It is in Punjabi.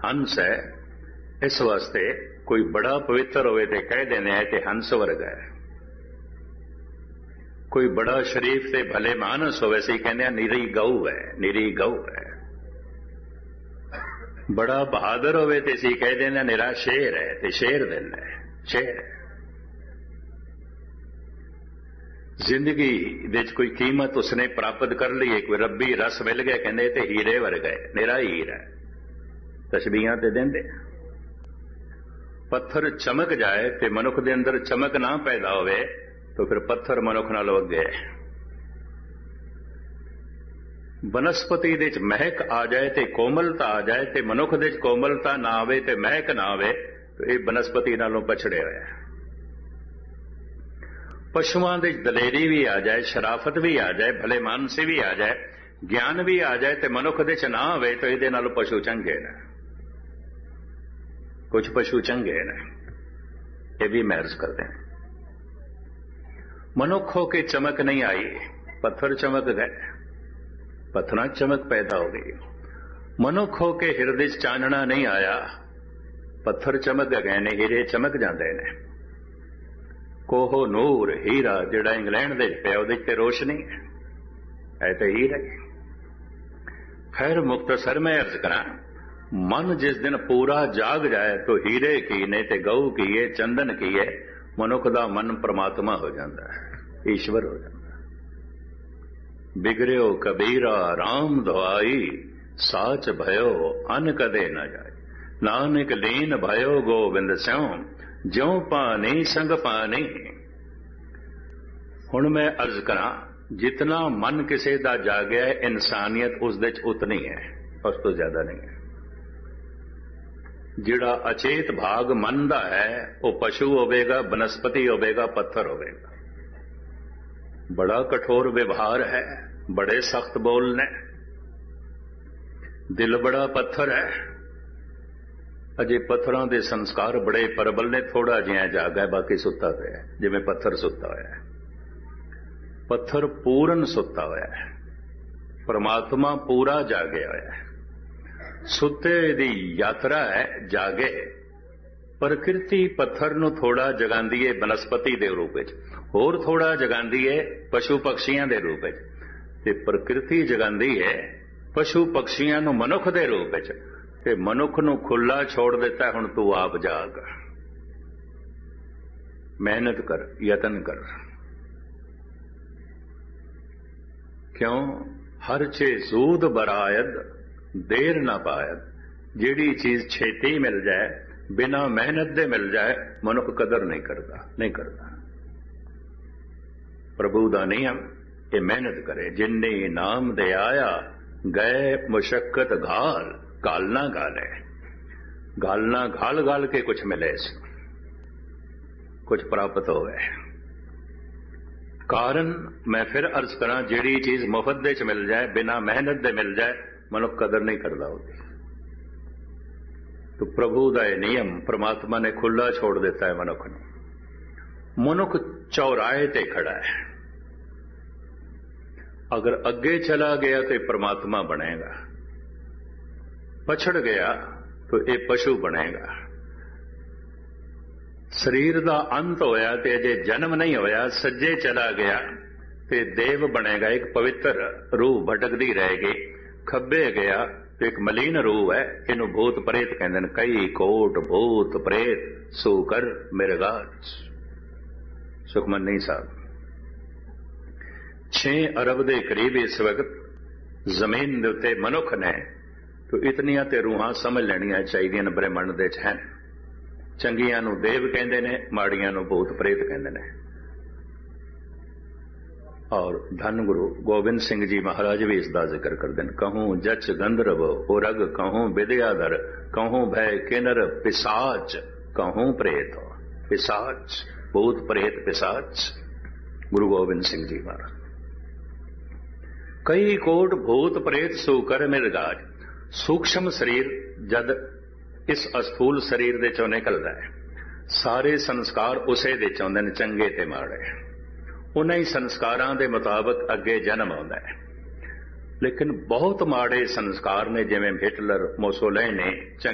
ਹੰਸ ਹੈ। ਇਸ ਵਾਸਤੇ ਕੋਈ ਬੜਾ ਪਵਿੱਤਰ ਹੋਵੇ ਤੇ ਕਹਿ ਦਿੰਦੇ ਆ ਕਿ ਹੰਸ ਵਰਗਾ ਹੈ। ਕੋਈ ਬੜਾ ਸ਼ਰੀਫ ਤੇ ਭਲੇ ਮਾਨਸ ਹੋਵੇ ਸੀ ਕਹਿੰਦੇ ਆ ਨਿਰੀ ਗਊ ਹੈ, ਨਿਰੀ ਗਊ ਹੈ। ਬੜਾ ਬਹਾਦਰ ਹੋਵੇ ਤੇ ਸੀ ਕਹਿ ਦਿੰਦੇ ਨਿਰਾ ਸ਼ੇਰ ਹੈ, ਤੇ ਸ਼ੇਰ ਦਿਲ ਹੈ, ਸ਼ੇਰ ਹੈ। ਜ਼ਿੰਦਗੀ ਦੇ ਵਿੱਚ ਕੋਈ ਕੀਮਤ ਉਸਨੇ ਪ੍ਰਾਪਤ ਕਰ ਲਈ ਹੈ, ਕੋਈ ਰੱਬੀ ਰਸ ਮਿਲ ਗਿਆ, ਕਹਿੰਦੇ ਤੇ ਹੀਰੇ ਵਰਗਾ ਹੈ, ਨਿਰਾ ਹੀਰ ਹੈ। ਤਸ਼ਬੀਹਾਂ ਤੇ ਦਿੰਦੇ। ਪੱਥਰ ਚਮਕ ਜਾਏ ਤੇ ਮਨੁੱਖ ਦੇ ਅੰਦਰ ਚਮਕ ਨਾ ਪੈਦਾ ਹੋਵੇ ਤਾਂ ਫਿਰ ਪੱਥਰ ਮਨੁੱਖ ਨਾਲੋਂ ਅੱਗੇ ਹੈ। ਬਨਸਪਤੀ ਦੇ ਵਿੱਚ ਮਹਿਕ ਆ ਜਾਏ ਤੇ ਕੋਮਲਤਾ ਆ ਜਾਏ ਤੇ ਮਨੁੱਖ ਦੇ ਵਿੱਚ ਕੋਮਲਤਾ ਨਾ ਆਵੇ ਤੇ ਮਹਿਕ ਨਾ ਆਵੇ ਤਾਂ ਇਹ ਬਨਸਪਤੀ ਨਾਲੋਂ ਪਛੜਿਆ ਹੋਇਆ ਹੈ। ਪਸ਼ੂਆਂ ਦੇ ਦਲੇਰੀ ਵੀ ਆ ਜਾਏ, ਸ਼ਰਾਫਤ ਵੀ ਆ ਜਾਏ, ਭਲੇ ਮਾਨਸੀ ਵੀ ਆ ਜਾਏ, ਗਿਆਨ ਵੀ ਆ ਜਾਏ ਤੇ ਮਨੁੱਖ ਦੇ ਚ ਨਾ ਹੋਵੇ ਤਾਂ ਇਹਦੇ ਨਾਲੋਂ ਪਸ਼ੂ ਚੰਗੇ ਨੇ। ਕੁਝ ਪਸ਼ੂ ਚੰਗੇ ਨੇ, ਇਹ ਵੀ ਮਹਿਰਜ ਕਰਦੇ ਨੇ। ਮਨੁੱਖ ਹੋ ਕੇ ਚਮਕ ਨਹੀਂ ਆਈ, ਪੱਥਰ ਚਮਕ ਗਏ, ਪੱਥਰਾਂ ਚਮਕ ਪੈਦਾ ਹੋ ਗਈ। ਮਨੁੱਖ ਹੋ ਕੇ ਹਿਰਦੇ ਚ ਚਾਨਣਾ ਨਹੀਂ ਆਇਆ, ਪੱਥਰ ਚਮਕ ਗਏ ਨੇ, ਹੀਰੇ ਚਮਕ ਜਾਂਦੇ ਨੇ। ਕੋਹ ਨੂਰ ਹੀਰਾ ਜਿਹੜਾ ਇੰਗਲੈਂਡ ਦੇ ਪਿਆ ਉਹਦੇ ਤੇ ਰੋਸ਼ਨੀ ਹੈ ਤੇ ਹੀਰਾ। ਖੈਰ ਮੁਖਤਸਰ ਮੈਂ ਅਰਜ਼ ਕਰਾਂ, ਮਨ ਜਿਸ ਦਿਨ ਪੂਰਾ ਜਾਗ ਜਾਏ ਤਾਂ ਹੀਰੇ ਕੀ ਨੇ ਤੇ ਗਊ ਕੀ ਹੈ, ਚੰਦਨ ਕੀ ਹੈ, ਮਨੁੱਖ ਦਾ ਮਨ ਪ੍ਰਮਾਤਮਾ ਹੋ ਜਾਂਦਾ ਹੈ, ਈਸ਼ਵਰ ਹੋ ਜਾਂਦਾ। ਬਿਗੜਿਓ ਕਬੀਰਾ ਰਾਮ ਦਵਾਈ, ਸਾਚ ਭਇਓ ਅਨ ਕਦੇ ਨਾ ਜਾਏ। ਨਾਨਕ ਲੀਨ ਭਇਓ ਗੋਬਿੰਦ ਸਿਉ, ਜਿਉ ਪਾਣੀ ਸੰਗ ਪਾਣੀ। ਹੁਣ ਮੈਂ ਅਰਜ਼ ਕਰਾਂ, ਜਿਤਨਾ ਮਨ ਕਿਸੇ ਦਾ ਜਾਗਿਆ ਇਨਸਾਨੀਅਤ ਉਸ ਦੇ ਚ ਉਤਨੀ ਹੈ, ਉਸ ਤੋਂ ਜ਼ਿਆਦਾ ਨਹੀਂ ਹੈ। ਜਿਹੜਾ ਅਚੇਤ ਭਾਗ ਮਨ ਦਾ ਹੈ ਉਹ ਪਸ਼ੂ ਹੋਵੇਗਾ, ਬਨਸਪਤੀ ਹੋਵੇਗਾ, ਪੱਥਰ ਹੋਵੇਗਾ। ਬੜਾ ਕਠੋਰ ਵਿਵਹਾਰ ਹੈ, ਬੜੇ ਸਖਤ ਬੋਲ ਨੇ, ਦਿਲ ਬੜਾ ਪੱਥਰ ਹੈ। ਅਜੇ ਪੱਥਰਾਂ ਦੇ ਸੰਸਕਾਰ ਬੜੇ ਪ੍ਰਬਲ ਨੇ, ਥੋੜਾ ਜਿਹਾ ਜਾਗਾ, ਬਾਕੀ ਸੁੱਤਾ ਪਿਆ, ਜਿਵੇਂ ਪੱਥਰ ਸੁੱਤਾ ਹੋਇਆ ਹੈ। ਪੱਥਰ ਪੂਰਨ ਸੁੱਤਾ ਹੋਇਆ ਹੈ, ਪਰਮਾਤਮਾ ਪੂਰਾ ਜਾਗਿਆ ਹੋਇਆ ਹੈ। ਸੁੱਤੇ ਦੀ ਯਾਤਰਾ ਹੈ, ਜਾਗੇ। ਪ੍ਰਕਿਰਤੀ ਪੱਥਰ ਨੂੰ ਥੋੜਾ ਜਗਾਉਂਦੀ ਹੈ ਬਨਸਪਤੀ ਦੇ ਰੂਪ ਵਿੱਚ, ਹੋਰ ਥੋੜਾ ਜਗਾਉਂਦੀ ਹੈ ਪਸ਼ੂ ਪਕਸ਼ੀਆਂ ਦੇ ਰੂਪ ਵਿੱਚ, ਤੇ ਪ੍ਰਕਿਰਤੀ ਜਗਾਉਂਦੀ ਹੈ ਪਸ਼ੂ ਪਕਸ਼ੀਆਂ ਨੂੰ ਮਨੁੱਖ ਦੇ ਰੂਪ ਵਿੱਚ, ਤੇ ਮਨੁੱਖ ਨੂੰ ਖੁੱਲਾ ਛੋੜ ਦਿੱਤਾ, ਹੁਣ ਤੂੰ ਆਪ ਜਾਗ, ਮਿਹਨਤ ਕਰ, ਯਤਨ ਕਰ। ਕਿਉਂ? ਹਰ ਚੇ ਜ਼ੂਦ ਬਰਾਇਦ ਦੇਰ ਨਾ ਪਾਇਦ। ਜਿਹੜੀ ਚੀਜ਼ ਛੇਤੀ ਮਿਲ ਜਾਏ, ਬਿਨਾਂ ਮਿਹਨਤ ਦੇ ਮਿਲ ਜਾਏ, ਮਨੁੱਖ ਕਦਰ ਨਹੀਂ ਕਰਦਾ, ਨਹੀਂ ਕਰਦਾ। ਪ੍ਰਭੂ ਦਾ ਨਿਯਮ ਇਹ ਮਿਹਨਤ ਕਰੇ। ਜਿੰਨੇ ਨਾਮ ਦੇ ਆਇਆ ਗਏ ਮੁਸ਼ੱਕਤ ਘਾਲ, ਘਾਲ ਨਾ ਘਾਲੇ, ਘਾਲ ਨਾ ਘਾਲ ਘਾਲ ਕੇ ਕੁਛ ਮਿਲੇ, ਕੁਛ ਪ੍ਰਾਪਤ ਹੋਵੇ। ਕਾਰਨ ਮੈਂ ਫਿਰ ਅਰਜ਼ ਕਰਾਂ, ਜਿਹੜੀ ਚੀਜ਼ ਮੁਫਤ ਦੇ ਚ ਮਿਲ ਜਾਏ, ਬਿਨਾਂ ਮਿਹਨਤ ਦੇ ਮਿਲ ਜਾਏ, ਮਨੁੱਖ ਕਦਰ ਨਹੀਂ ਕਰਦਾ ਉਹਦੀ। तो प्रभु का यह नियम परमात्मा ने खुला छोड़ देता है मनुख ने। मनुख चौराहे ते खड़ा है, अगर अगे चला गया तो परमात्मा बनेगा, पछड़ गया तो ये पशु बनेगा। शरीर का अंत होया ते अजे जन्म नहीं होया, सज्जे चला गया ते देव बनेगा, एक पवित्र रूह भटकती रहेगी। खब्बे गया तो एक मलीन रूह है, इनू भूत प्रेत कहते हैं। कई कोट भूत प्रेत सूकर मिर्गाज। सुखमनी साहब 6 अरब के करीब इस वक्त जमीन के उत्ते मनुख ने, तो इतनिया ते रूहां समझ लेनिया चाहिए ब्रह्मंड दे हैं। चंगियां नू देव कहते हैं, माड़ियां नू भूत प्रेत कहते हैं। और धन गुरु गोबिंद सिंह जी महाराज भी इसका जिक्र करते हैं। कहूं जच गंधर्व उरग, कहूं विद्याधर, कहूं भय किन्नर पिशाच, कहूं प्रेत। पिशाच भूत प्रेत पिशाच, गुरु गोबिंद सिंह जी महाराज। कई कोट भूत प्रेत सूकर मिर्गाज। सूक्ष्म शरीर जद इस अस्थूल शरीर दे चों निकलदा है, सारे संस्कार उसे दे चोंदे ने, चंगे ते माड़े। उन्हीं संस्कारां दे मुताबिक अगे जन्म आउंदा है। लेकिन बहुत माड़े संस्कार ने, जिवें हिटलर, मोसोलिनी,